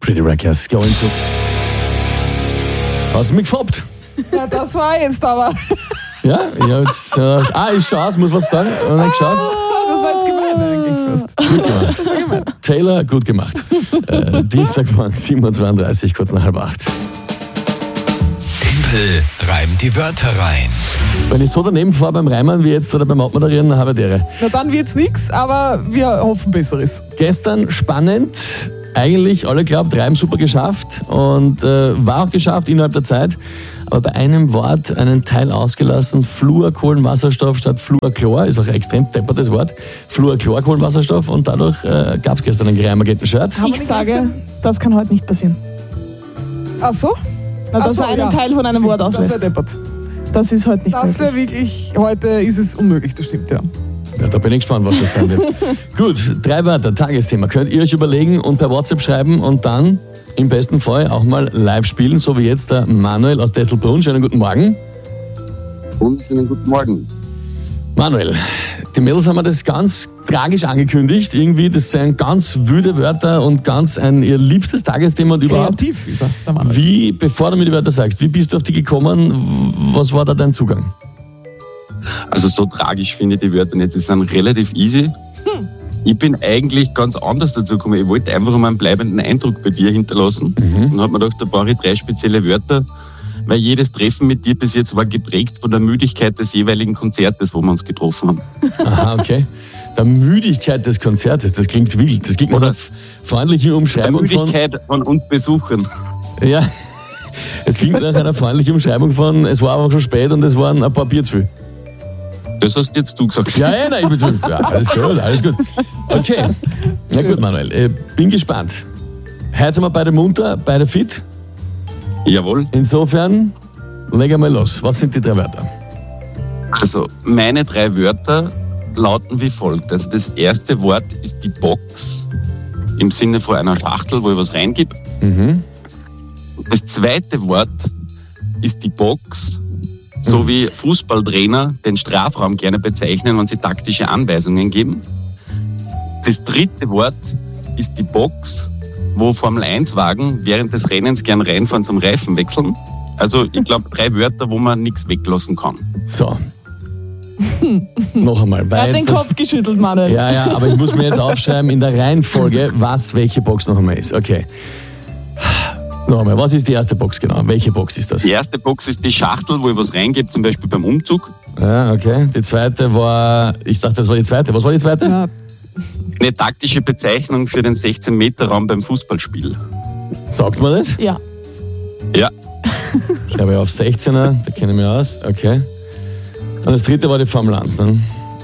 Pretty Reckless, going to... Hat's mich gefoppt? Ja, das war jetzt aber. Ja, ich hab jetzt... ist schon aus, muss was sagen. Und dann geschaut. Das war jetzt gemein eigentlich fast. Gut gemacht. Das war gemein. Taylor, gut gemacht. Dienstagmorgen, 7.32 Uhr, kurz nach 7:30. Tempel reimt die Wörter rein. Wenn ich so daneben fahre beim Reimen wie jetzt oder beim Abmoderieren, dann habe ich Ehre. Na, dann wird's nix, aber wir hoffen Besseres. Gestern spannend, eigentlich alle glaubt, Reim super geschafft und war auch geschafft innerhalb der Zeit, aber bei einem Wort einen Teil ausgelassen, Fluorkohlenwasserstoff statt Fluorchlor, ist auch ein extrem deppertes Wort, Fluorchlorkohlenwasserstoff und dadurch gab es gestern ein Geheimagenten-Shirt. Ich sage, das kann heute nicht passieren. Ach so? Na, dass er einen Teil von einem Wort Das wäre auslässt. deppert. Das ist heute nicht Das möglich. wäre wirklich, heute ist es unmöglich, das stimmt, ja. Ja, da bin ich gespannt, was das sein wird. Gut, 3 Wörter, Tagesthema. Könnt ihr euch überlegen und per WhatsApp schreiben und dann im besten Fall auch mal live spielen, so wie jetzt der Manuel aus Desselbrunn. Schönen guten Morgen. Wunderschönen guten Morgen. Manuel, die Mädels haben mir das ganz tragisch angekündigt. Irgendwie, das sind ganz wüde Wörter und ganz ihr liebstes Tagesthema und überhaupt. Kreativ ist er, der Mann. Wie, bevor du mir die Wörter sagst, wie bist du auf die gekommen? Was war da dein Zugang? Also so tragisch finde ich die Wörter nicht. Die sind relativ easy. Ich bin eigentlich ganz anders dazu gekommen. Ich wollte einfach mal einen bleibenden Eindruck bei dir hinterlassen. Und habe mir gedacht, da brauche ich 3 spezielle Wörter, weil jedes Treffen mit dir bis jetzt war geprägt von der Müdigkeit des jeweiligen Konzertes, wo wir uns getroffen haben. Aha, okay. Der Müdigkeit des Konzertes, das klingt wild. Das klingt nach einer freundlichen Der Umschreibung von... Müdigkeit von uns Besuchern. Ja, es klingt nach einer freundlichen Umschreibung von, es war aber schon spät und es waren ein paar Bier zu viel. Das hast jetzt du gesagt. Ja, alles gut, alles gut. Okay, na gut, Manuel, bin gespannt. Heute sind wir beide munter, beide fit. Jawohl. Insofern, leg mal los. Was sind die 3 Wörter? Also, meine 3 Wörter lauten wie folgt. Also, das erste Wort ist die Box, im Sinne von einer Schachtel, wo ich was reingebe. Das zweite Wort ist die Box, so wie Fußballtrainer den Strafraum gerne bezeichnen, wenn sie taktische Anweisungen geben. Das dritte Wort ist die Box, wo Formel-1-Wagen während des Rennens gern reinfahren zum Reifen wechseln. Also ich glaube 3 Wörter, wo man nichts weglassen kann. So. Noch einmal. Er hat den Kopf geschüttelt, Manuel. Ja, aber ich muss mir jetzt aufschreiben in der Reihenfolge, was welche Box noch einmal ist. Okay. Noch einmal, was ist die erste Box genau? Welche Box ist das? Die erste Box ist die Schachtel, wo ich was reingebe, zum Beispiel beim Umzug. Ja, okay. Die zweite war, ich dachte, das war die zweite. Was war die zweite? Ja, Eine taktische Bezeichnung für den 16-Meter-Raum beim Fußballspiel. Sagt man das? Ja. Ja, Schreibe ich auf 16er, da kenne ich mich aus. Okay. Und das dritte war die Formel 1, ne?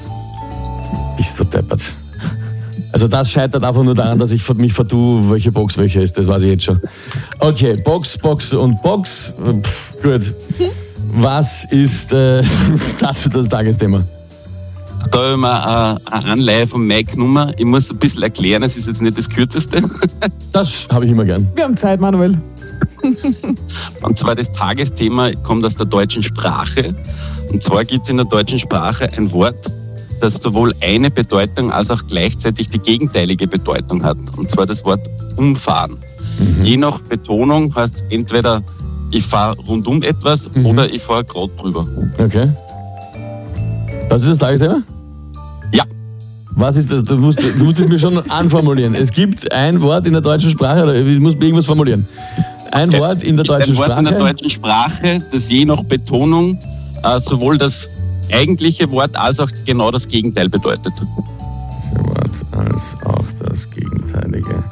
Bist du deppert. Also das scheitert einfach nur daran, dass ich mich vertue, welche Box welche ist. Das weiß ich jetzt schon. Okay, Box und Box. Gut. Was ist dazu das Tagesthema? da habe ich mir eine Anleihe von Mike genommen. Ich muss ein bisschen erklären, es ist jetzt nicht das Kürzeste. Das habe ich immer gern. wir haben Zeit, Manuel. Und zwar das Tagesthema kommt aus der deutschen Sprache. Und zwar gibt es in der deutschen Sprache ein Wort, das sowohl eine Bedeutung als auch gleichzeitig die gegenteilige Bedeutung hat. Und zwar das Wort umfahren. Je nach Betonung heißt es entweder ich fahre rundum etwas oder ich fahre gerade drüber. Okay. Das ist das Tagesthema? Ja. Was ist das? Du musst es mir schon anformulieren. Es gibt ein Wort in der deutschen Sprache, oder ich muss irgendwas formulieren. Ein Wort in der deutschen Sprache. Ein Wort in der deutschen Sprache, das je nach Betonung sowohl das eigentliche Wort als auch genau das Gegenteil bedeutet. Wort als auch das gegenteilige.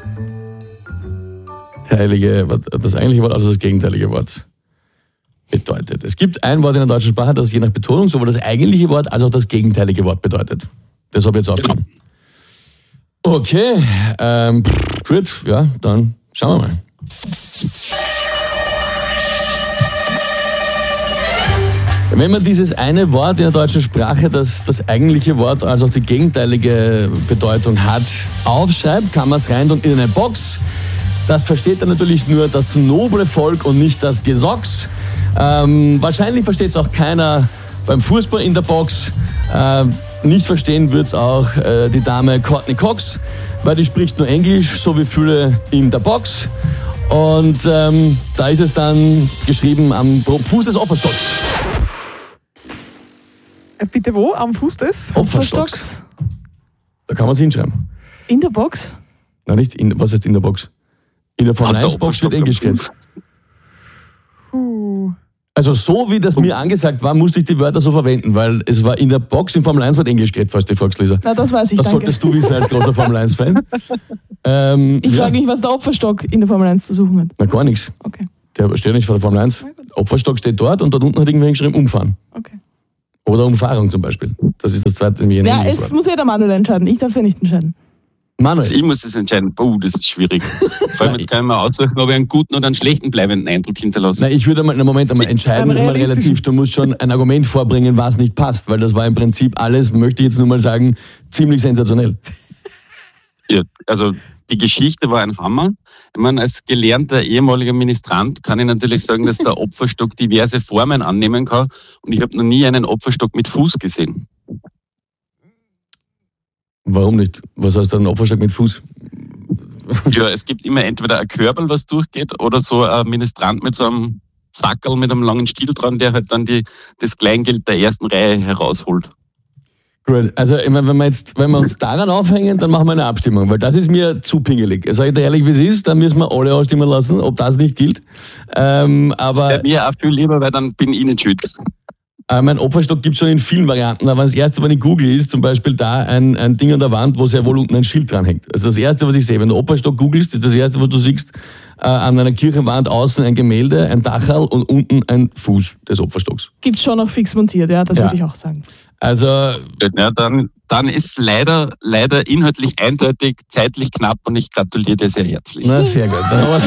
Das eigentliche Wort, also das gegenteilige Wort bedeutet. Es gibt ein Wort in der deutschen Sprache, das je nach Betonung sowohl das eigentliche Wort als auch das gegenteilige Wort bedeutet. Das habe ich jetzt aufgeschrieben. Okay, gut, ja, dann schauen wir mal. Wenn man dieses eine Wort in der deutschen Sprache, das das eigentliche Wort, also auch die gegenteilige Bedeutung hat, aufschreibt, kann man es rein und in eine Box. Das versteht dann natürlich nur das noble Volk und nicht das Gesocks. Wahrscheinlich versteht es auch keiner beim Fußball in der Box. Nicht verstehen wird es auch die Dame Courtney Cox, weil die spricht nur Englisch, so wie viele in der Box. Und da ist es dann geschrieben am Fuß des Opferstocks. Bitte wo? Am Fuß des? Opferstocks. Da kann man es hinschreiben. In der Box? Nein, nicht in, was heißt in der Box? In der Formel 1 Box wird Englisch geredet. Also so wie das mir angesagt war, musste ich die Wörter so verwenden, weil es war in der Box im Formel 1 wird Englisch geredet, falls du fragst, Lisa. Na, das weiß ich, Das danke. solltest du wissen als großer Formel 1-Fan. Ich frage mich, was der Opferstock in der Formel 1 zu suchen hat. Na, gar nichts. Okay, Der steht nicht vor der Formel 1. Opferstock steht dort und dort unten hat irgendwer hingeschrieben, umfahren. okay. Oder Umfahrung zum Beispiel. Das ist das zweite, nämlich ein Ja, englisches es Wort. muss ja der Manuel entscheiden. Ich darf es ja nicht entscheiden. Also Manuel, ich muss das entscheiden. Das ist schwierig. Vor allem jetzt kann ich mir aussuchen, ob ich einen guten oder einen schlechten bleibenden Eindruck hinterlasse. na, ich würde mal, Moment einmal, entscheiden ist mal relativ. Du musst schon ein Argument vorbringen, was nicht passt, weil das war im Prinzip alles, möchte ich jetzt nur mal sagen, ziemlich sensationell. Ja, also die Geschichte war ein Hammer. Ich meine, als gelernter ehemaliger Ministrant kann ich natürlich sagen, dass der Opferstock diverse Formen annehmen kann. Und ich habe noch nie einen Opferstock mit Fuß gesehen. Warum nicht? Was heißt ein Opferstock mit Fuß? Ja, es gibt immer entweder ein Körbel, was durchgeht, oder so ein Ministrant mit so einem Sackerl mit einem langen Stiel dran, der halt dann das Kleingeld der ersten Reihe herausholt. Gut, also ich meine, wenn wir uns daran aufhängen, dann machen wir eine Abstimmung, weil das ist mir zu pingelig. Sag ich dir ehrlich, wie es ist, dann müssen wir alle ausstimmen lassen, ob das nicht gilt. Das Aber wäre mir auch viel lieber, weil dann bin ich nicht schuld. mein Opferstock gibt es schon in vielen Varianten, aber das erste, wenn ich google, ist zum Beispiel da ein Ding an der Wand, wo sehr wohl unten ein Schild dran hängt. Also das erste, was ich sehe, wenn du Opferstock googelst, ist das erste, was du siehst, an einer Kirchenwand außen ein Gemälde, ein Dacherl und unten ein Fuß des Opferstocks. Gibt's schon noch fix montiert, ja, das Ja. würde ich auch sagen. Also, Ja, dann ist leider inhaltlich eindeutig, zeitlich knapp und ich gratuliere dir sehr herzlich. na sehr gut.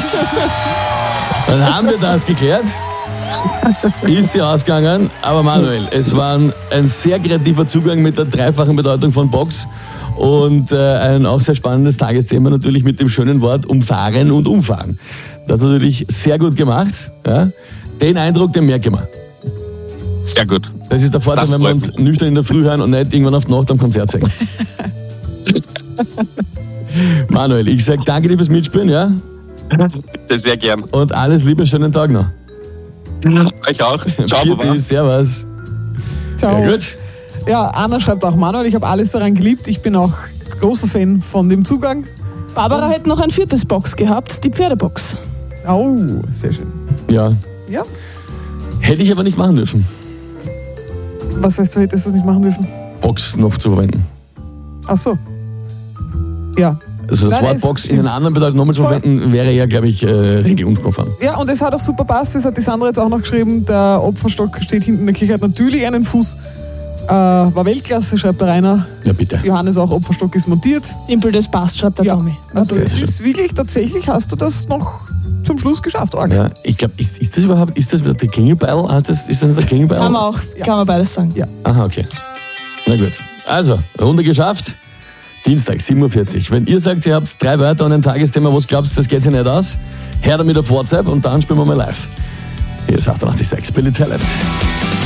Dann haben wir das geklärt. Ist sie ausgegangen, aber Manuel, es war ein sehr kreativer Zugang mit der dreifachen Bedeutung von Box und ein auch sehr spannendes Tagesthema natürlich mit dem schönen Wort umfahren und umfahren. Das ist natürlich sehr gut gemacht. Ja? Den Eindruck, den merken wir. Sehr gut. Das ist der Vorteil, Das wenn wir freut uns mich. nüchtern in der Früh hören und nicht irgendwann auf die Nacht am Konzert singen. Manuel, ich sage danke dir fürs Mitspielen, ja? Sehr, sehr gern. Und alles Liebe, schönen Tag noch. Euch auch. Ciao, Vierte, Baba. servus. Ciao. Ja, gut. Ja, Anna schreibt auch, Manuel, ich habe alles daran geliebt. Ich bin auch großer Fan von dem Zugang. Barbara hätte noch ein viertes Box gehabt, die Pferdebox. Oh, sehr schön. Ja, Ja, hätte ich aber nicht machen dürfen, was heißt, du hättest das nicht machen dürfen? Box noch zu verwenden. Ach so. Ja. Also das Nein, Wort es Box in stimmt. einer anderen Bedeutung nochmal zu Voll. verwenden, wäre ja, glaube ich, regelunkonform. Ja, und es hat auch super passt. Das hat die Sandra jetzt auch noch geschrieben. Der Opferstock steht hinten in der Kirche, hat natürlich einen Fuß. War Weltklasse, schreibt der Rainer. Ja, bitte. Johannes auch, Opferstock ist montiert. Simpel, das passt, schreibt der Ja, Tommy. also Sehr es schön. ist wirklich, tatsächlich hast du das noch zum Schluss geschafft. Arg. Ja, ich glaube, ist das überhaupt, ist das der Klingelbeil? Ist das nicht der Klingelbeil? Kann man auch, kann man beides sagen. Ja. Aha, okay. Na gut. Also, Runde geschafft. Dienstag, 7.40 Uhr. Wenn ihr sagt, ihr habt 3 Wörter und ein Tagesthema, was glaubst du, das geht sich nicht aus, her damit auf WhatsApp und dann spielen wir mal live. Hier ist 88.6 Billy Talent.